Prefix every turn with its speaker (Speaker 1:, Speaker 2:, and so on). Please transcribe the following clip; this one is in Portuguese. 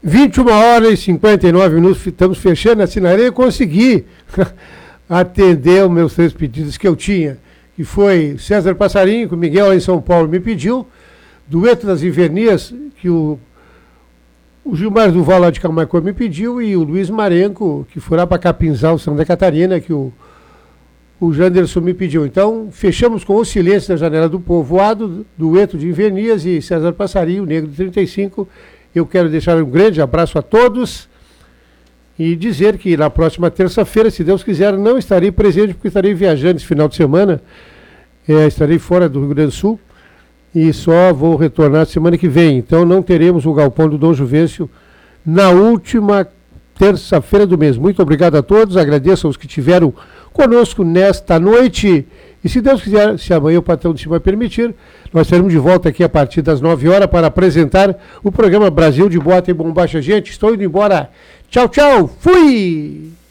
Speaker 1: 21 horas e 59 minutos, estamos fechando a sinareia e consegui atender os meus 3 pedidos que eu tinha, que foi César Passarinho, que o Miguel em São Paulo me pediu, Dueto das Invernias, que o Gilmar Duval lá de Camacô me pediu, e o Luiz Marenco, que foi lá para Capinzal, Santa Catarina, que o Janderson me pediu. Então, fechamos com O Silêncio na Janela do Povoado, Dueto de Invernias e César Passarinho, Negro de 35. Eu quero deixar um grande abraço a todos e dizer que na próxima terça-feira, se Deus quiser, não estarei presente, porque estarei viajando esse final de semana, estarei fora do Rio Grande do Sul e só vou retornar semana que vem. Então não teremos o Galpão do Dom Juvencio na última terça-feira do mês. Muito obrigado a todos, agradeço aos que tiveram conosco nesta noite. E se Deus quiser, se amanhã o patrão de cima permitir, nós estaremos de volta aqui a partir das 9 horas para apresentar o programa Brasil de Bota e Bombacha. Gente, estou indo embora. Tchau, tchau. Fui!